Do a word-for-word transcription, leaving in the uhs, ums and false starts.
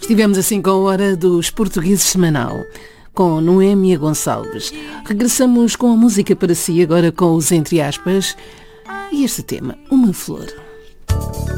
Estivemos assim com a Hora dos Portugueses semanal, com Noémia Gonçalves. Regressamos com a música para si, agora com os entre aspas, e este tema, Uma Flor.